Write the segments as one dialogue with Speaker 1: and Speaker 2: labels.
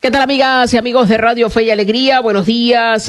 Speaker 1: ¿Qué tal, amigas y amigos de Radio Fe y Alegría? Buenos días,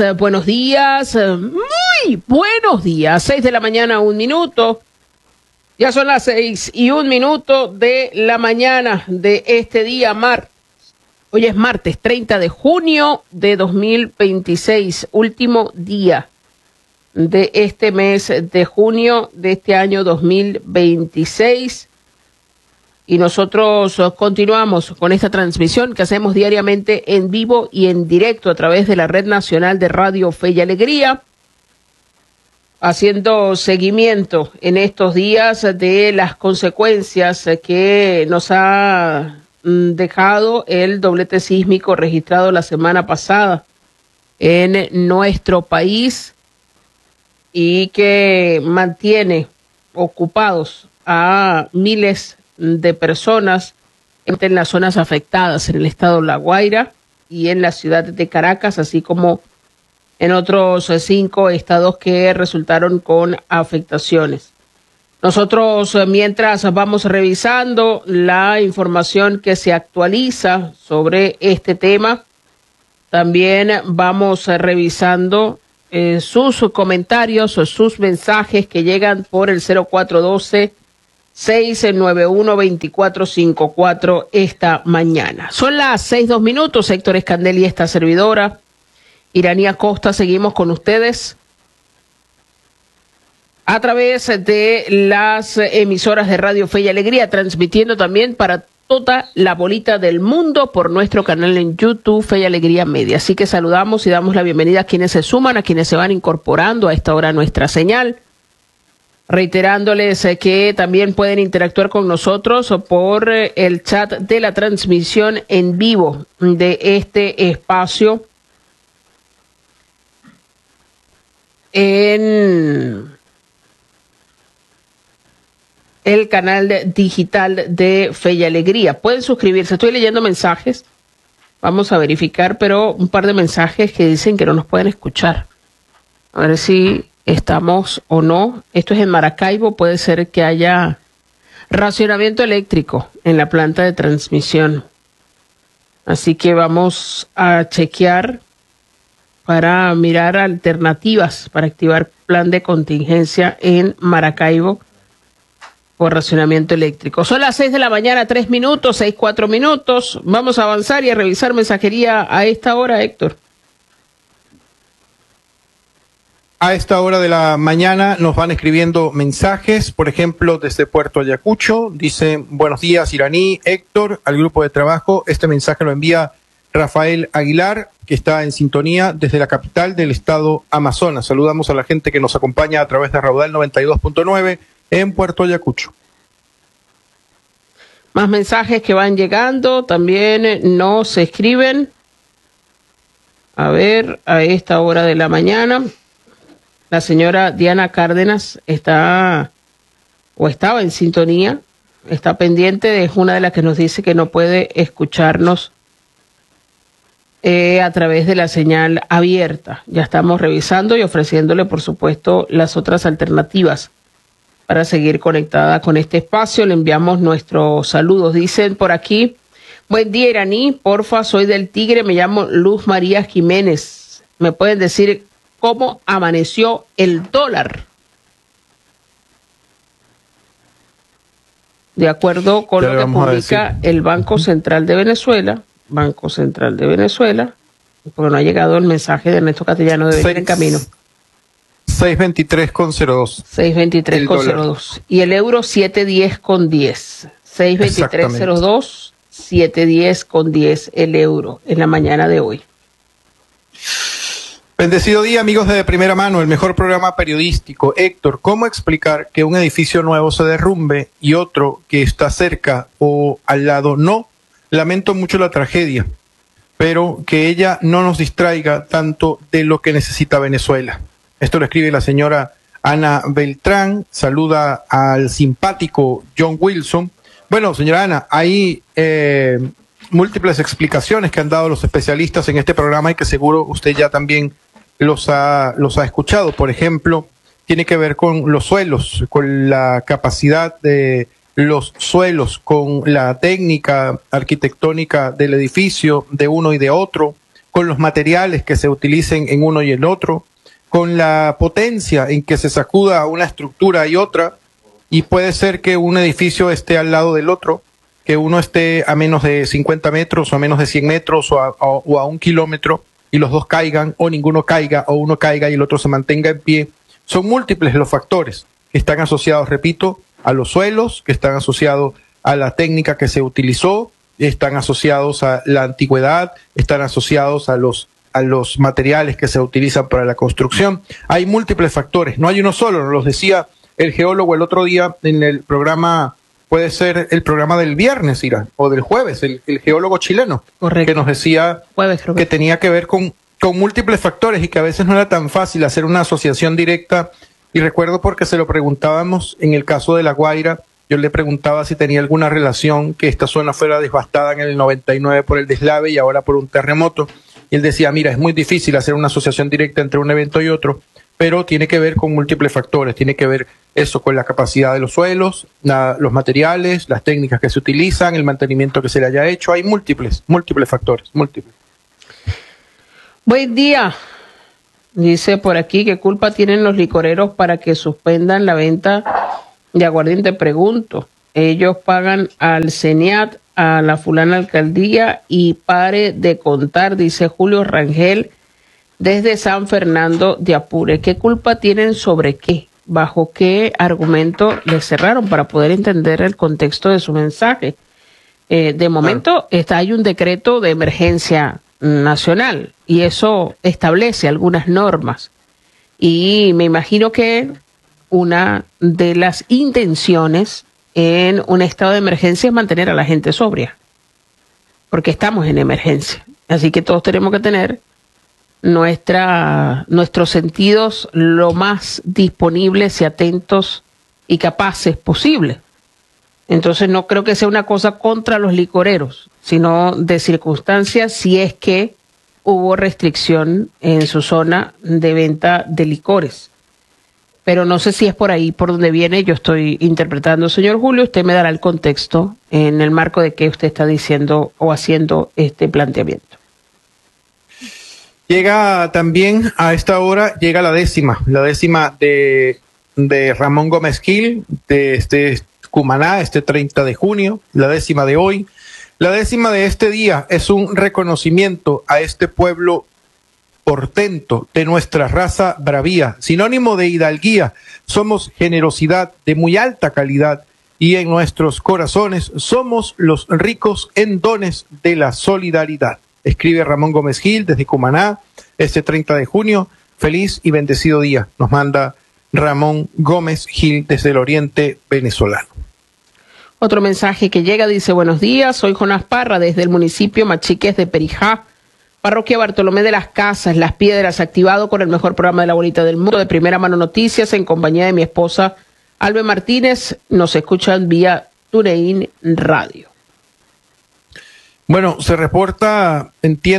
Speaker 1: muy buenos días. 6 de la mañana, 1 minuto. Ya son las 6:01 de la mañana de este día, hoy es martes 30 de junio de 2026, último día de este mes de junio de este año 2026. Y nosotros continuamos con esta transmisión que hacemos diariamente en vivo y en directo a través de la Red Nacional de Radio Fe y Alegría, haciendo seguimiento en estos días de las consecuencias que nos ha dejado el doblete sísmico registrado la semana pasada en nuestro país y que mantiene ocupados a miles de personas en las zonas afectadas en el estado La Guaira y en la ciudad de Caracas, así como en otros 5 estados que resultaron con afectaciones. Nosotros, mientras vamos revisando la información que se actualiza sobre este tema, también vamos revisando sus comentarios o sus mensajes que llegan por el 0412-691-2454 esta mañana. Son las 6:02, Héctor Escandel y esta servidora, Iranía Costa, seguimos con ustedes a través de las emisoras de Radio Fe y Alegría, transmitiendo también para toda la bolita del mundo por nuestro canal en YouTube, Fe y Alegría Media. Así que saludamos y damos la bienvenida a quienes se suman, a quienes se van incorporando a esta hora a nuestra señal, reiterándoles que también pueden interactuar con nosotros por el chat de la transmisión en vivo de este espacio en el canal digital de Fe y Alegría. Pueden suscribirse. Estoy leyendo mensajes. Vamos a verificar, pero un par de mensajes que dicen que no nos pueden escuchar. A ver si estamos o no. Esto es en Maracaibo. Puede ser que haya racionamiento eléctrico en la planta de transmisión. Así que vamos a chequear para mirar alternativas para activar plan de contingencia en Maracaibo por racionamiento eléctrico. Son las 6 de la mañana, 3 minutos, 4 minutos. Vamos a avanzar y a revisar mensajería a esta hora, Héctor.
Speaker 2: A esta hora de la mañana nos van escribiendo mensajes, por ejemplo, desde Puerto Ayacucho. Dicen, buenos días, Iraní, Héctor, al grupo de trabajo. Este mensaje lo envía Rafael Aguilar, que está en sintonía desde la capital del estado Amazonas. Saludamos a la gente que nos acompaña a través de Raudal 92.9 en Puerto Ayacucho.
Speaker 1: Más mensajes que van llegando, también nos escriben. A ver, a esta hora de la mañana, la señora Diana Cárdenas estaba en sintonía, está pendiente, es una de las que nos dice que no puede escucharnos a través de la señal abierta. Ya estamos revisando y ofreciéndole, por supuesto, las otras alternativas para seguir conectada con este espacio. Le enviamos nuestros saludos. Dicen por aquí, buen día, Iraní, porfa, soy del Tigre, me llamo Luz María Jiménez. ¿Me pueden decir cómo amaneció el dólar? De acuerdo con lo que publica el Banco Central de Venezuela, porque no ha llegado el mensaje de Ernesto Castellano, debe ir en camino.
Speaker 2: 623,02.
Speaker 1: 623,02. Y el euro 710,10. 623,02, 710,10 el euro en la mañana de hoy.
Speaker 2: Bendecido día, amigos de Primera Mano, el mejor programa periodístico. Héctor, ¿cómo explicar que un edificio nuevo se derrumbe y otro que está cerca o al lado no? Lamento mucho la tragedia, pero que ella no nos distraiga tanto de lo que necesita Venezuela. Esto lo escribe la señora Ana Beltrán, saluda al simpático John Wilson. Bueno, señora Ana, hay múltiples explicaciones que han dado los especialistas en este programa y que seguro usted ya también los ha escuchado. Por ejemplo, tiene que ver con los suelos, con la capacidad de los suelos con la técnica arquitectónica del edificio de uno y de otro, con los materiales que se utilicen en uno y el otro, con la potencia en que se sacuda una estructura y otra, y puede ser que un edificio esté al lado del otro, que uno esté a menos de 50 metros o a menos de 100 metros o a 1 kilómetro y los dos caigan o ninguno caiga o uno caiga y el otro se mantenga en pie. Son múltiples los factores que están asociados, repito, a los suelos, que están asociados a la técnica que se utilizó, están asociados a la antigüedad, están asociados a los materiales que se utilizan para la construcción. Hay múltiples factores, no hay uno solo, nos los decía el geólogo el otro día en el programa, puede ser el programa del viernes, Ira, o del jueves, el geólogo chileno. Correcto. Que nos decía jueves, creo que tenía que ver con múltiples factores y que a veces no era tan fácil hacer una asociación directa. Y recuerdo porque se lo preguntábamos en el caso de La Guaira, yo le preguntaba si tenía alguna relación que esta zona fuera devastada en el 99 por el deslave y ahora por un terremoto. Y él decía, mira, es muy difícil hacer una asociación directa entre un evento y otro, pero tiene que ver con múltiples factores, tiene que ver eso con la capacidad de los suelos, los materiales, las técnicas que se utilizan, el mantenimiento que se le haya hecho. Hay múltiples factores, múltiples.
Speaker 1: Buen día. Dice por aquí, ¿qué culpa tienen los licoreros para que suspendan la venta de aguardiente? Pregunto. Ellos pagan al CENIAT, a la fulana alcaldía y pare de contar, dice Julio Rangel desde San Fernando de Apure. ¿Qué culpa tienen sobre qué? ¿Bajo qué argumento les cerraron? Para poder entender el contexto de su mensaje. De momento hay un decreto de emergencia nacional y eso establece algunas normas. Y me imagino que una de las intenciones en un estado de emergencia es mantener a la gente sobria, porque estamos en emergencia. Así que todos tenemos que tener nuestros sentidos lo más disponibles y atentos y capaces posible. Entonces no creo que sea una cosa contra los licoreros, sino de circunstancias si es que hubo restricción en su zona de venta de licores. Pero no sé si es por ahí por donde viene, yo estoy interpretando. Señor Julio, usted me dará el contexto en el marco de qué usted está diciendo o haciendo este planteamiento.
Speaker 2: Llega también a esta hora, llega la décima de Ramón Gómez Gil, de Cumaná, 30 de junio, la décima de hoy. La décima de este día es un reconocimiento a este pueblo portento de nuestra raza bravía, sinónimo de hidalguía. Somos generosidad de muy alta calidad y en nuestros corazones somos los ricos en dones de la solidaridad. Escribe Ramón Gómez Gil desde Cumaná, 30 de junio. Feliz y bendecido día. Nos manda Ramón Gómez Gil desde el oriente venezolano.
Speaker 1: Otro mensaje que llega dice, buenos días, soy Jonás Parra desde el municipio Machiques de Perijá, parroquia Bartolomé de las Casas, Las Piedras, activado con el mejor programa de la bonita del mundo, de primera mano noticias, en compañía de mi esposa Albe Martínez. Nos escuchan vía TuneIn Radio.
Speaker 2: Bueno, se reporta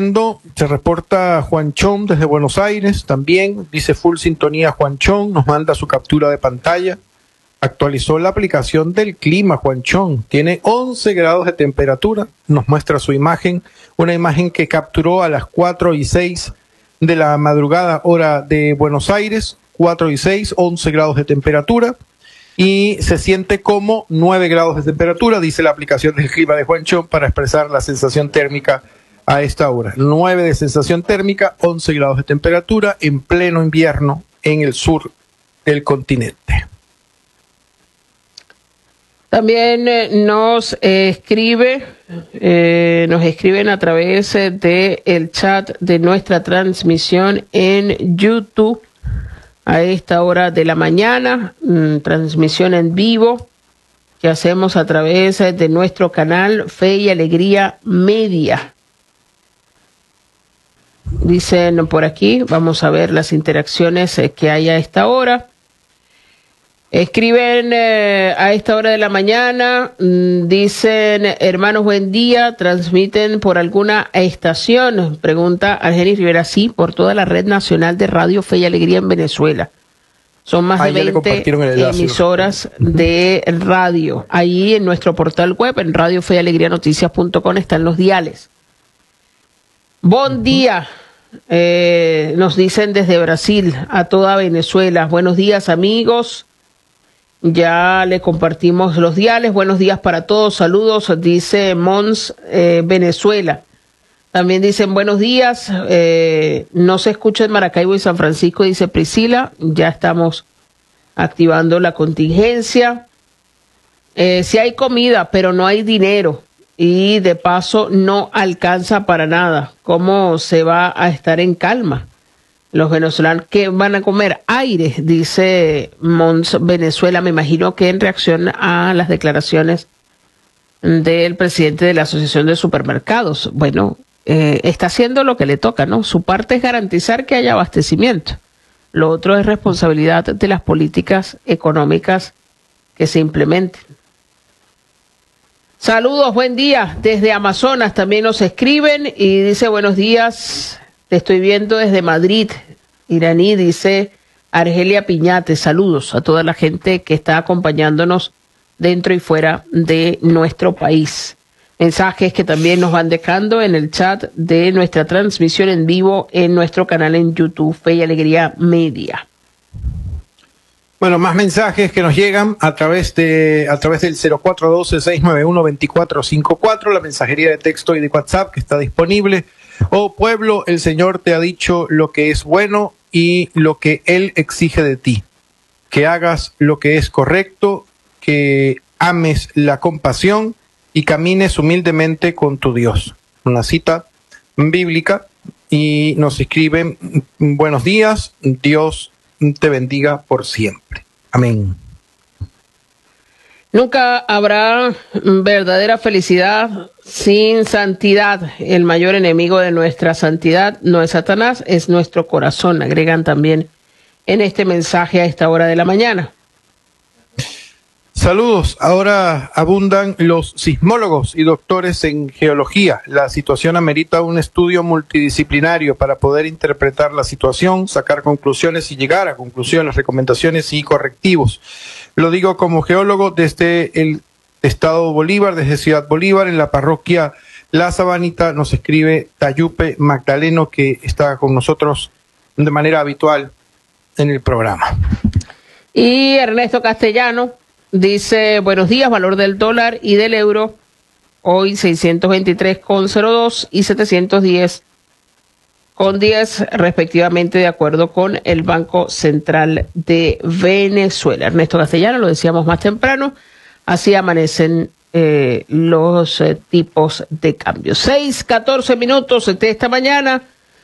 Speaker 2: Juanchón desde Buenos Aires también, dice full sintonía Juanchón, nos manda su captura de pantalla. Actualizó la aplicación del clima, Juanchón. Tiene 11 grados de temperatura. Nos muestra su imagen, una imagen que capturó a las 4:06 de la madrugada, hora de Buenos Aires. 4:06, 11 grados de temperatura. Y se siente como 9 grados de temperatura, dice la aplicación del clima de Juanchón, para expresar la sensación térmica a esta hora. 9 de sensación térmica, 11 grados de temperatura, en pleno invierno en el sur del continente.
Speaker 1: También nos escriben a través de el chat de nuestra transmisión en YouTube a esta hora de la mañana, transmisión en vivo que hacemos a través de nuestro canal Fe y Alegría Media. Dicen por aquí, vamos a ver las interacciones que hay a esta hora. Escriben a esta hora de la mañana, dicen, hermanos, buen día, transmiten por alguna estación, pregunta Argenis Rivera. Sí, por toda la red nacional de Radio Fe y Alegría en Venezuela. Son más de 20 emisoras de radio. Ahí en nuestro portal web, en radiofeyalegrianoticias.com, están los diales. Buen día, nos dicen desde Brasil, a toda Venezuela. Buenos días, amigos. Ya le compartimos los diales. Buenos días para todos. Saludos, dice Mons, Venezuela. También dicen buenos días. No se escucha en Maracaibo y San Francisco, dice Priscila. Ya estamos activando la contingencia. Sí hay comida, pero no hay dinero. Y de paso no alcanza para nada. ¿Cómo se va a estar en calma? Los venezolanos que van a comer aire, dice Mons Venezuela. Me imagino que en reacción a las declaraciones del presidente de la Asociación de Supermercados. Bueno, está haciendo lo que le toca, ¿no? Su parte es garantizar que haya abastecimiento. Lo otro es responsabilidad de las políticas económicas que se implementen. Saludos, buen día. Desde Amazonas también nos escriben y dice buenos días. Te estoy viendo desde Madrid, iraní, dice Argelia Piñate. Saludos a toda la gente que está acompañándonos dentro y fuera de nuestro país. Mensajes que también nos van dejando en el chat de nuestra transmisión en vivo en nuestro canal en YouTube, Fe y Alegría Media.
Speaker 2: Bueno, más mensajes que nos llegan a través del 0412-691-2454, la mensajería de texto y de WhatsApp que está disponible. Oh pueblo, el Señor te ha dicho lo que es bueno y lo que Él exige de ti. Que hagas lo que es correcto, que ames la compasión y camines humildemente con tu Dios. Una cita bíblica y nos escriben, buenos días, Dios te bendiga por siempre. Amén.
Speaker 1: Nunca habrá verdadera felicidad sin santidad. El mayor enemigo de nuestra santidad no es Satanás, es nuestro corazón. Agregan también en este mensaje a esta hora de la mañana.
Speaker 2: Saludos. Ahora abundan los sismólogos y doctores en geología. La situación amerita un estudio multidisciplinario para poder interpretar la situación, sacar conclusiones y llegar a conclusiones, recomendaciones y correctivos. Lo digo como geólogo desde el estado Bolívar, desde Ciudad Bolívar, en la parroquia La Sabanita. Nos escribe Tayupe Magdaleno, que está con nosotros de manera habitual en el programa.
Speaker 1: Y Ernesto Castellano dice, buenos días, valor del dólar y del euro, hoy 623,02 y 710,10 respectivamente, de acuerdo con el Banco Central de Venezuela. Ernesto Castellano, lo decíamos más temprano, así amanecen los tipos de cambio. 6:14 minutos de esta mañana.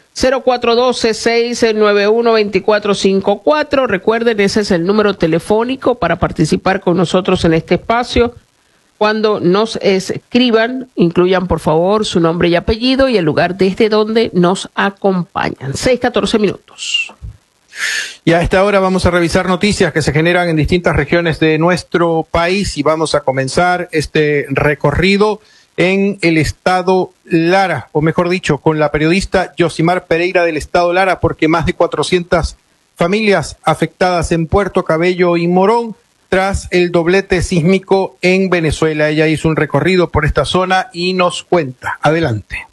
Speaker 1: 0412-691-2454. Recuerden, ese es el número telefónico para participar con nosotros en este espacio. Cuando nos escriban, incluyan por favor su nombre y apellido y el lugar desde donde nos acompañan. 6:14 minutos.
Speaker 2: Y a esta hora vamos a revisar noticias que se generan en distintas regiones de nuestro país y vamos a comenzar este recorrido en el estado Lara, o mejor dicho, con la periodista Yosimar Pereira del estado Lara, porque más de 400 familias afectadas en Puerto Cabello y Morón tras el doblete sísmico en Venezuela. Ella hizo un recorrido por esta zona y nos cuenta. Adelante.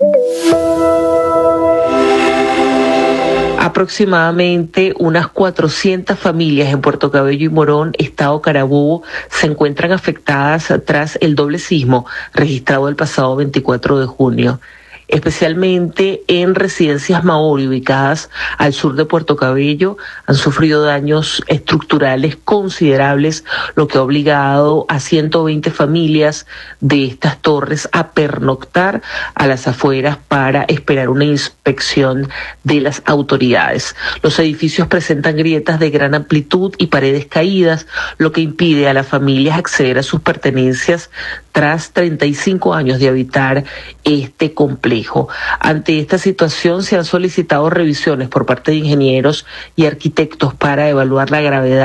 Speaker 3: Aproximadamente unas 400 familias en Puerto Cabello y Morón, estado Carabobo, se encuentran afectadas tras el doble sismo registrado el pasado 24 de junio. Especialmente en residencias maori ubicadas al sur de Puerto Cabello, han sufrido daños estructurales considerables, lo que ha obligado a 120 familias de estas torres a pernoctar a las afueras para esperar una inspección de las autoridades. Los edificios presentan grietas de gran amplitud y paredes caídas, lo que impide a las familias acceder a sus pertenencias tras 35 años de habitar este complejo. Ante esta situación se han solicitado revisiones por parte de ingenieros y arquitectos para evaluar la gravedad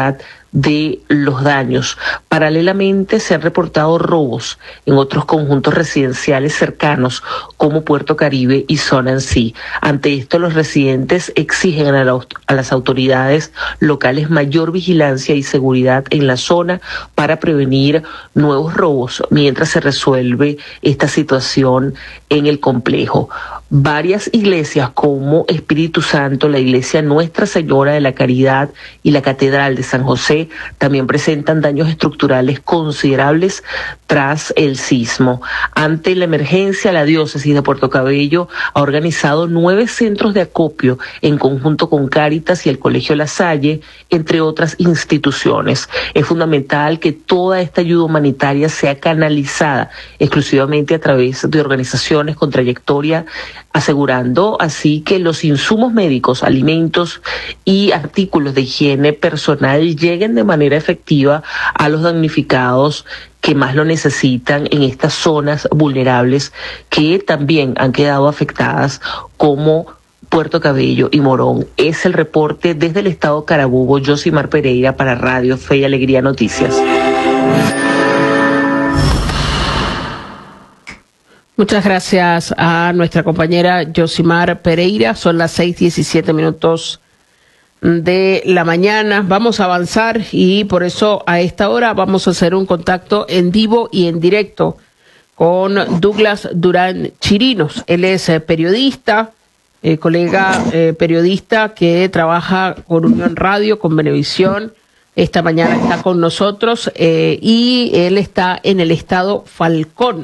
Speaker 3: de los daños. Paralelamente se han reportado robos en otros conjuntos residenciales cercanos como Puerto Caribe y Zona en sí. Ante esto, los residentes exigen a las autoridades locales mayor vigilancia y seguridad en la zona para prevenir nuevos robos mientras se resuelve esta situación en el complejo. Varias iglesias como Espíritu Santo, la iglesia Nuestra Señora de la Caridad y la Catedral de San José también presentan daños estructurales considerables tras el sismo. Ante la emergencia, la diócesis de Puerto Cabello ha organizado 9 centros de acopio en conjunto con Cáritas y el Colegio La Salle, entre otras instituciones. Es fundamental que toda esta ayuda humanitaria sea canalizada exclusivamente a través de organizaciones con trayectoria, asegurando así que los insumos médicos, alimentos y artículos de higiene personal lleguen de manera efectiva a los damnificados que más lo necesitan en estas zonas vulnerables que también han quedado afectadas como Puerto Cabello y Morón. Es el reporte desde el estado Carabobo. Yosimar Pereira para Radio Fe y Alegría Noticias.
Speaker 1: Muchas gracias a nuestra compañera Yosimar Pereira. Son las 6:17 de la mañana. Vamos a avanzar y por eso a esta hora vamos a hacer un contacto en vivo y en directo con Douglas Durán Chirinos. Él es periodista, colega periodista que trabaja con Unión Radio, con Venevisión. Esta mañana está con nosotros y él está en el estado Falcón.